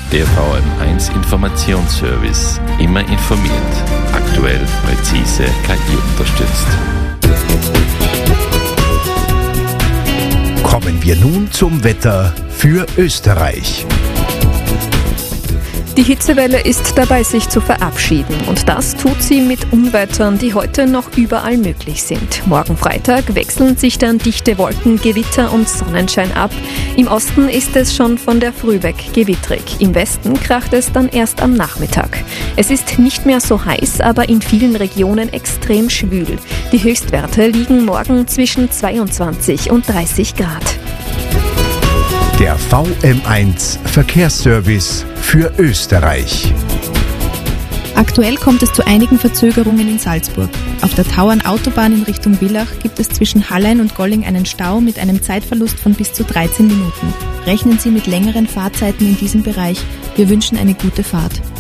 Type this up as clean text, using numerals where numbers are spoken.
Der VM1 Informationsservice. Immer informiert. Aktuell, präzise, KI unterstützt. Kommen wir nun zum Wetter für Österreich. Die Hitzewelle ist dabei, sich zu verabschieden. Und das tut sie mit Unwettern, die heute noch überall möglich sind. Morgen Freitag wechseln sich dann dichte Wolken, Gewitter und Sonnenschein ab. Im Osten ist es schon von der Früh weg gewittrig. Im Westen kracht es dann erst am Nachmittag. Es ist nicht mehr so heiß, aber in vielen Regionen extrem schwül. Die Höchstwerte liegen morgen zwischen 22 und 30 Grad. Der VM1 Verkehrsservice für Österreich. Aktuell kommt es zu einigen Verzögerungen in Salzburg. Auf der Tauernautobahn in Richtung Villach gibt es zwischen Hallein und Golling einen Stau mit einem Zeitverlust von bis zu 13 Minuten. Rechnen Sie mit längeren Fahrzeiten in diesem Bereich. Wir wünschen eine gute Fahrt.